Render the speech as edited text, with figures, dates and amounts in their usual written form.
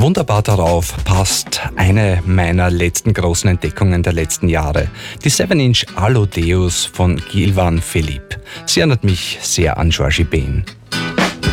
Wunderbar darauf passt eine meiner letzten großen Entdeckungen der letzten Jahre, die 7-Inch Alu Deus von Gilvan Philippe. Sie erinnert mich sehr an Georgie Ben.